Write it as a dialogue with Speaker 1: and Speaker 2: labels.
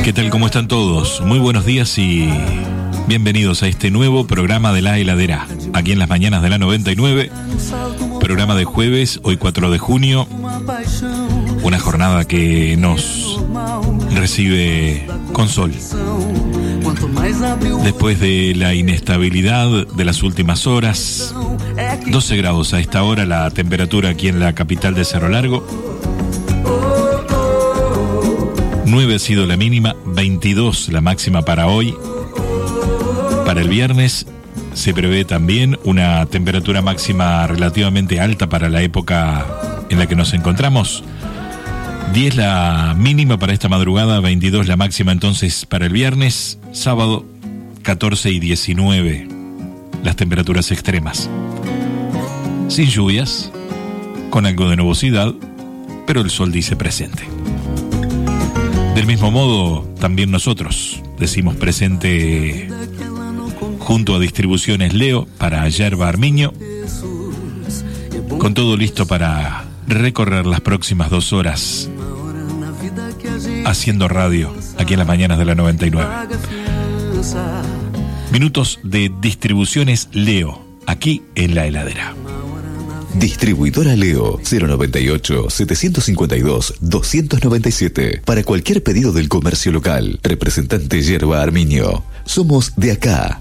Speaker 1: ¿Qué tal? ¿Cómo están todos? Muy buenos días y bienvenidos a este nuevo programa de La Heladera, aquí en las mañanas de la 99, programa de jueves, hoy 4 de junio, una jornada que nos recibe con sol. Después de la inestabilidad de las últimas horas, 12 grados a esta hora la temperatura aquí en la capital de Cerro Largo. 9 ha sido la mínima, 22 la máxima para hoy. Para el viernes se prevé también una temperatura máxima relativamente alta para la época en la que nos encontramos. 10 la mínima para esta madrugada, 22 la máxima entonces para el viernes. Sábado 14 y 19 las temperaturas extremas. Sin lluvias, con algo de nubosidad, pero el sol dice presente. Del mismo modo, también nosotros decimos presente junto a Distribuciones Leo para Yerba Armiño, con todo listo para recorrer las próximas 2 horas haciendo radio aquí en las mañanas de la 99. Minutos de Distribuciones Leo, aquí en La Heladera.
Speaker 2: Distribuidora Leo, 098-752-297. Para cualquier pedido del comercio local. Representante Yerba Armiño. Somos de acá.